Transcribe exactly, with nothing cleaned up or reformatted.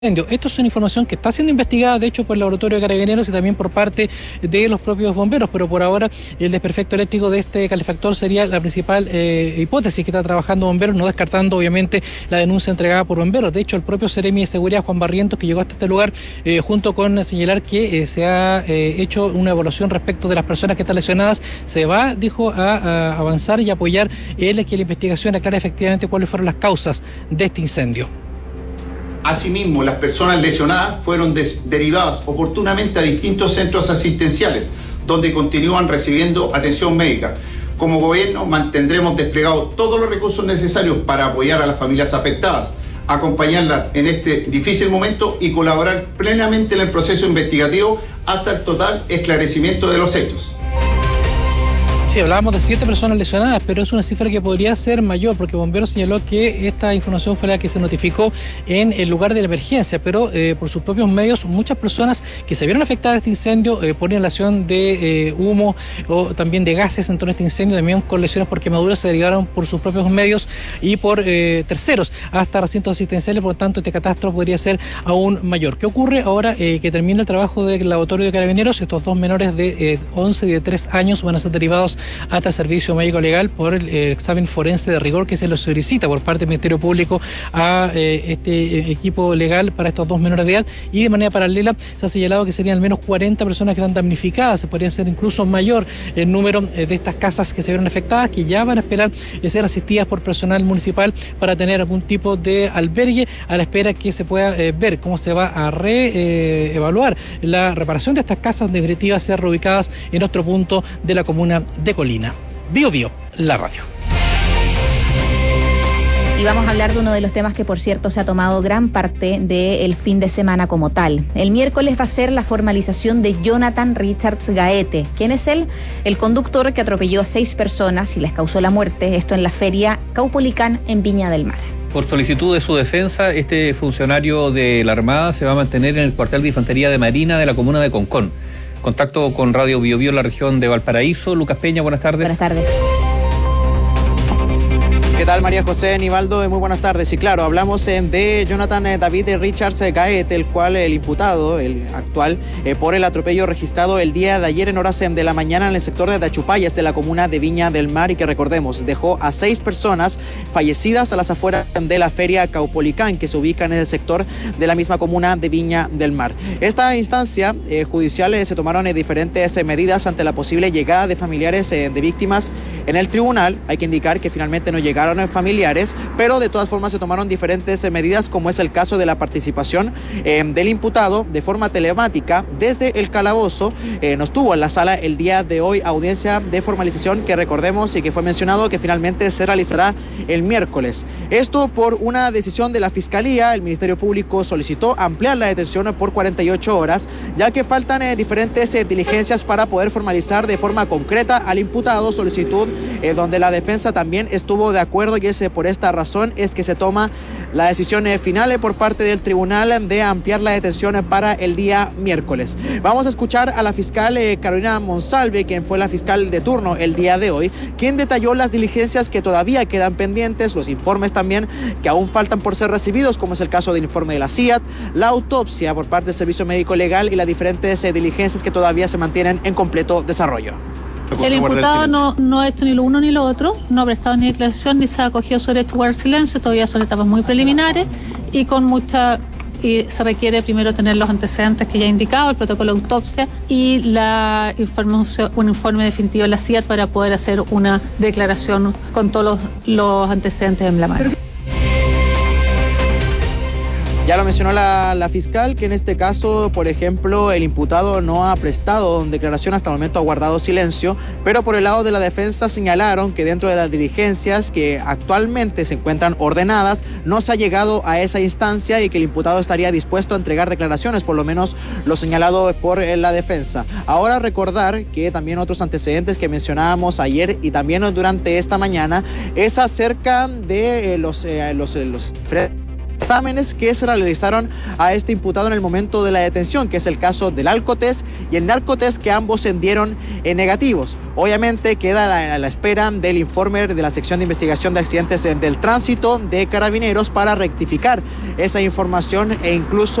Esto es una información que está siendo investigada, de hecho, por el Laboratorio de Carabineros y también por parte de los propios bomberos, pero por ahora el desperfecto eléctrico de este calefactor sería la principal eh, hipótesis que está trabajando bomberos, no descartando obviamente la denuncia entregada por bomberos. De hecho, el propio Seremi de Seguridad, Juan Barrientos, que llegó hasta este lugar, eh, junto con señalar que eh, se ha eh, hecho una evaluación respecto de las personas que están lesionadas, se va, dijo, a, a avanzar y apoyar el que la investigación aclare efectivamente cuáles fueron las causas de este incendio. Asimismo, las personas lesionadas fueron des- derivadas oportunamente a distintos centros asistenciales, donde continúan recibiendo atención médica. Como gobierno, mantendremos desplegados todos los recursos necesarios para apoyar a las familias afectadas, acompañarlas en este difícil momento y colaborar plenamente en el proceso investigativo hasta el total esclarecimiento de los hechos. Sí, hablábamos de siete personas lesionadas, pero es una cifra que podría ser mayor, porque Bomberos señaló que esta información fue la que se notificó en el lugar de la emergencia, pero eh, por sus propios medios, muchas personas que se vieron afectadas a este incendio eh, por inhalación de eh, humo o también de gases en torno a este incendio, también con lesiones por quemaduras, se derivaron por sus propios medios y por eh, terceros hasta recintos asistenciales. Por lo tanto, este catastro podría ser aún mayor. ¿Qué ocurre ahora eh, que termina el trabajo del Laboratorio de Carabineros? Estos dos menores de eh, once y de tres años van a ser derivados hasta el servicio médico legal por el, el examen forense de rigor que se lo solicita por parte del Ministerio Público a eh, este eh, equipo legal para estos dos menores de edad, y de manera paralela se ha señalado que serían al menos cuarenta personas que están damnificadas. Se podría ser incluso mayor el número eh, de estas casas que se vieron afectadas, que ya van a esperar eh, ser asistidas por personal municipal para tener algún tipo de albergue, a la espera que se pueda eh, ver cómo se va a reevaluar eh, la reparación de estas casas, donde en definitiva ser reubicadas en otro punto de la comuna de Colina. Bio Bio, la radio. Y vamos a hablar de uno de los temas que, por cierto, se ha tomado gran parte del fin de semana como tal. El miércoles va a ser la formalización de Jonathan Richards Gaete. ¿Quién es él? El conductor que atropelló a seis personas y les causó la muerte, esto en la feria Caupolicán en Viña del Mar. Por solicitud de su defensa, este funcionario de la Armada se va a mantener en el cuartel de Infantería de Marina de la comuna de Concón. Contacto con Radio Bio Bio en la región de Valparaíso. Lucas Peña, buenas tardes. Buenas tardes. ¿Qué tal, María José, Nivaldo? Muy buenas tardes. Y claro, hablamos eh, de Jonathan eh, David Richards Gaete, el cual el imputado, el actual, eh, por el atropello registrado el día de ayer en horas eh, de la mañana en el sector de Tachupayas de la comuna de Viña del Mar, y que recordemos, dejó a seis personas fallecidas a las afueras de la feria Caupolicán, que se ubica en el sector de la misma comuna de Viña del Mar. Esta instancia eh, judicial eh, se tomaron eh, diferentes eh, medidas ante la posible llegada de familiares eh, de víctimas en el tribunal. Hay que indicar que finalmente no llegaron familiares, pero de todas formas se tomaron diferentes eh, medidas, como es el caso de la participación eh, del imputado de forma telemática desde el calabozo. Eh, nos tuvo en la sala el día de hoy audiencia de formalización, que recordemos y que fue mencionado que finalmente se realizará el miércoles. Esto por una decisión de la Fiscalía. El Ministerio Público solicitó ampliar la detención por cuarenta y ocho horas, ya que faltan eh, diferentes eh, diligencias para poder formalizar de forma concreta al imputado, solicitud eh, donde la defensa también estuvo de acuerdo, y es por esta razón es que se toma la decisión final por parte del tribunal de ampliar la detención para el día miércoles. Vamos a escuchar a la fiscal eh, Carolina Monsalve, quien fue la fiscal de turno el día de hoy, quien detalló las diligencias que todavía quedan pendientes, los informes también que aún faltan por ser recibidos, como es el caso del informe de la C I A T, la autopsia por parte del Servicio Médico Legal y las diferentes eh, diligencias que todavía se mantienen en completo desarrollo. El imputado no, no ha hecho ni lo uno ni lo otro, no ha prestado ni declaración ni se ha acogido su derecho a guardar silencio. Todavía son etapas muy preliminares y con mucha y se requiere primero tener los antecedentes que ya he indicado, el protocolo de autopsia y la información, un informe definitivo de la C I A T para poder hacer una declaración con todos los, los antecedentes en la mano. Ya lo mencionó la, la fiscal, que en este caso, por ejemplo, el imputado no ha prestado declaración, hasta el momento ha guardado silencio, pero por el lado de la defensa señalaron que dentro de las diligencias que actualmente se encuentran ordenadas, no se ha llegado a esa instancia y que el imputado estaría dispuesto a entregar declaraciones, por lo menos lo señalado por la defensa. Ahora recordar que también otros antecedentes que mencionábamos ayer y también durante esta mañana es acerca de los, eh, los, los exámenes que se realizaron a este imputado en el momento de la detención, que es el caso del alcotest y el narcotest, que ambos dieron eh, negativos. Obviamente queda a la, a la espera del informe de la sección de investigación de accidentes del tránsito de Carabineros para rectificar esa información e incluso